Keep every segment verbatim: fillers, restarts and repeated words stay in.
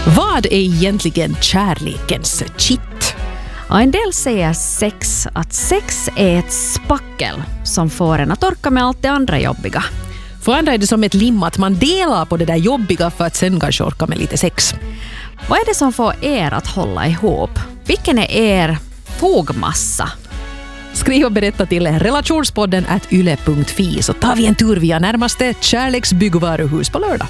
Vad är egentligen kärlekens kitt? Och en del säger sex att sex är ett spackel som får en att orka med allt det andra jobbiga. För andra är det som ett lim att man delar på det där jobbiga för att sen kanske orka med lite sex. Vad är det som får er att hålla ihop? Vilken är er fogmassa? Skriv och berätta till relationspodden at yle punkt fi så tar vi en tur via närmaste kärleksbyggvaruhus på lördag.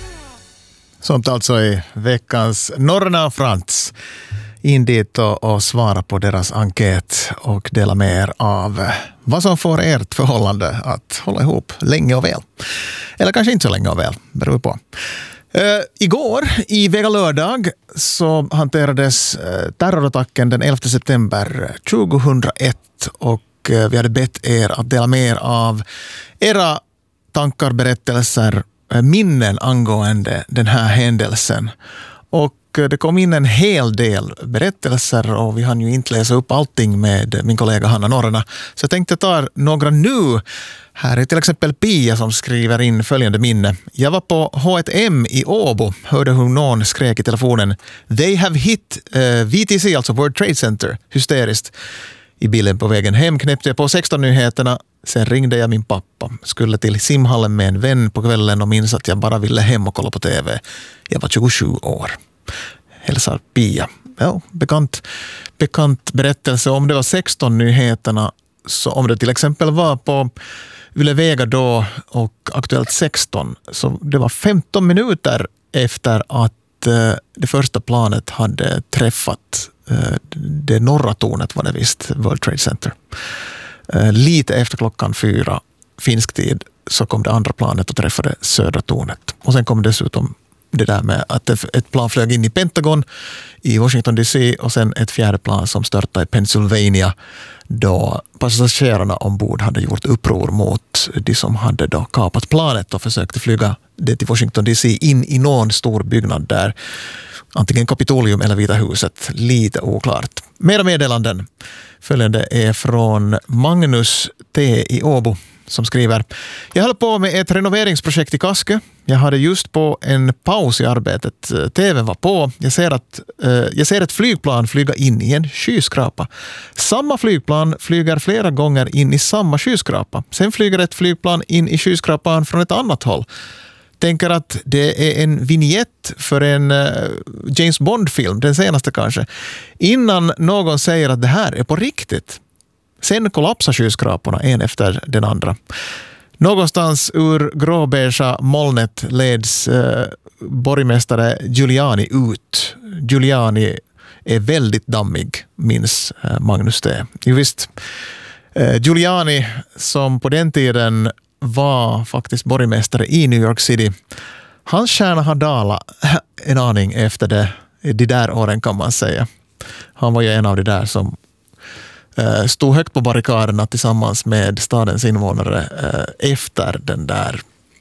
Sånt alltså i veckans Norrna och Frans. In dit och, och svara på deras enkät och dela med er av vad som får ert förhållande att hålla ihop länge och väl. Eller kanske inte så länge och väl, beror på. Uh, igår, i Vega lördag, så hanterades uh, terrorattacken den elfte september tjugohundraett och uh, vi hade bett er att dela med er av era tankar, berättelser, uh, minnen angående den här händelsen. Och uh, det kom in en hel del berättelser och vi hann ju inte läsa upp allting med min kollega Hanna Norrena. Så jag tänkte ta några nu. Här är till exempel Pia som skriver in följande minne. Jag var på H ett M i Åbo. Hörde hur någon skrek i telefonen. They have hit uh, V T C, alltså World Trade Center. Hysteriskt. I bilen på vägen hem knäppte jag på sexton-nyheterna. Sen ringde jag min pappa. Skulle till simhallen med en vän på kvällen och minns att jag bara ville hem och kolla på tv. Jag var tjugosju år. Hälsar Pia. Ja, bekant, bekant berättelse. Om det var sexton-nyheterna, så om det till exempel var på Yle Vega då och Aktuellt sexton, så det var femton minuter efter att eh, det första planet hade träffat eh, det norra tornet, var det visst, World Trade Center. Eh, lite efter klockan fyra finsk tid så kom det andra planet och träffade södra tornet. Och sen kom dessutom det där med att ett plan flög in i Pentagon i Washington D C och sen ett fjärde plan som störtade i Pennsylvania då passagerarna ombord hade gjort uppror mot de som hade då kapat planet och försökte flyga det till Washington D C in i någon stor byggnad där, antingen Kapitolium eller Vita huset, lite oklart. Mera meddelanden. Följande är från Magnus T i Åbo som skriver: Jag höll på med ett renoveringsprojekt i Kaske. Jag hade just på en paus i arbetet. T V:n var på. Jag ser, att, eh, jag ser ett flygplan flyga in i en skyskrapa. Samma flygplan flyger flera gånger in i samma skyskrapa. Sen flyger ett flygplan in i skyskrapan från ett annat håll. Tänker att det är en vignett för en uh, James Bond-film, den senaste kanske. Innan någon säger att det här är på riktigt. Sen kollapsar skyskraporna en efter den andra. Någonstans ur gråbeige molnet leds eh, borgmästare Giuliani ut. Giuliani är väldigt dammig, minns eh, Magnus T. Jo visst, eh, Giuliani som på den tiden var faktiskt borgmästare i New York City. Hans stjärna har dalat en aning efter det, de där åren kan man säga. Han var ju en av de där som stod högt på barrikaderna tillsammans med stadens invånare efter den där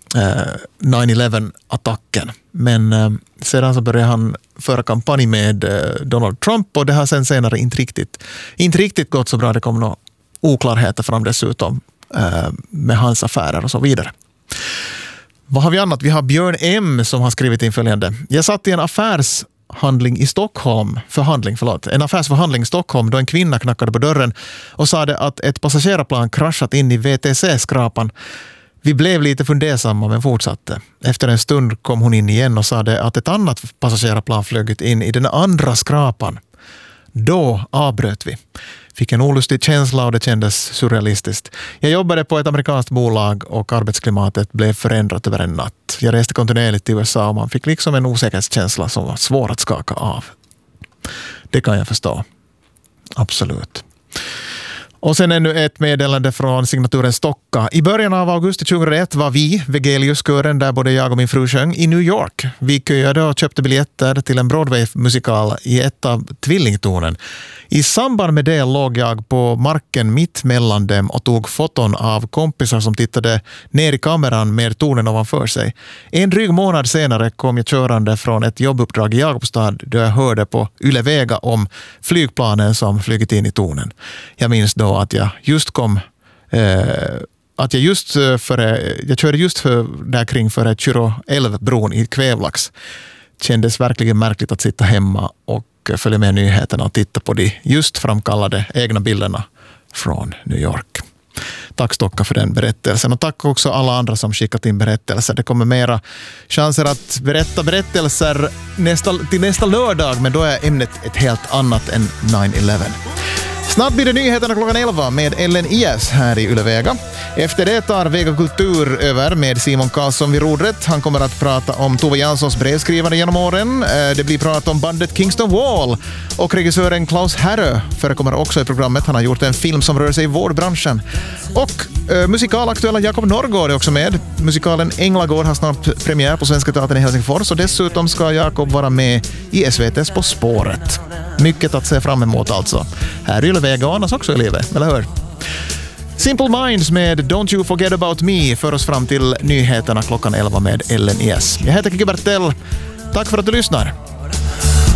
nine eleven-attacken. Men sedan så började han föra kampanj med Donald Trump och det har sen senare inte riktigt, inte riktigt gått så bra. Det kom några oklarheter fram dessutom med hans affärer och så vidare. Vad har vi annat? Vi har Björn M som har skrivit in följande. Jag satt i en affärs handling i Stockholm, förhandling, förlåt, en affärsförhandling i Stockholm då en kvinna knackade på dörren och sa att ett passagerarplan kraschat in i V T C-skrapan. Vi blev lite fundersamma men fortsatte. Efter en stund kom hon in igen och sa att ett annat passagerarplan flög in i den andra skrapan. Då avbröt vi. Fick en olustig känsla och det kändes surrealistiskt. Jag jobbade på ett amerikanskt bolag och arbetsklimatet blev förändrat över en natt. Jag reste kontinuerligt till U S A och man fick liksom en osäkerhetskänsla som var svår att skaka av. Det kan jag förstå. Absolut. Och sen ännu ett meddelande från signaturen Stocka. I början av augusti tjugohundraett var vi, Vegelius-kören, där både jag och min fru sjöng, i New York. Vi köade och köpte biljetter till en Broadway-musikal i ett av tvillingtornen. I samband med det låg jag på marken mitt mellan dem och tog foton av kompisar som tittade ner i kameran med tornen ovanför sig. En dryg månad senare kom jag körande från ett jobbuppdrag i Jakobstad då jag hörde på Yle Vega om flygplanen som flugit in i tornen. Jag minns då att jag just kom eh, att jag just för jag körde just för där kring för Kyrå älvbron i Kvävlax. kändes verkligen märkligt att sitta hemma och följa med nyheterna och titta på de just framkallade egna bilderna från New York. Tack Stocka för den berättelsen och tack också alla andra som skickat in berättelser. Det kommer mera chanser att berätta berättelser nästa, till nästa lördag, men då är ämnet ett helt annat än nine eleven. Snart blir det nyheterna klockan elva med Ellen Ies här i Yle Vega. Efter det tar Vega Kultur över med Simon Karlsson vid rodret. Han kommer att prata om Tove Janssons brevskrivande genom åren. Det blir prat om bandet Kingston Wall. Och regissören Klaus Härö förekommer också i programmet. Han har gjort en film som rör sig i vårdbranschen. Och äh, musikalaktuella Jakob Norrgård är också med. Musikalen Änglagård har snart premiär på Svenska Teatern i Helsingfors. Och dessutom ska Jakob vara med i S V T:s På spåret. Mycket att se fram emot alltså. Här är Yle Vega och annars också i livet, eller hur? Simple Minds med Don't You Forget About Me för oss fram till nyheterna klockan elva med Ellen Ies. Jag heter Kiki Bertell. Tack för att du lyssnar.